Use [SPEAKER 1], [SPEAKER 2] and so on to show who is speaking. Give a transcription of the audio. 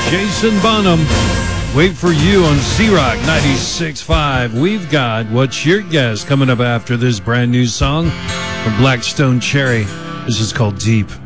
[SPEAKER 1] Jason Bonham. Wait for you on Z-Rock 96.5. We've got What's Your Guess coming up after this brand new song from Black Stone Cherry. This is called Deep.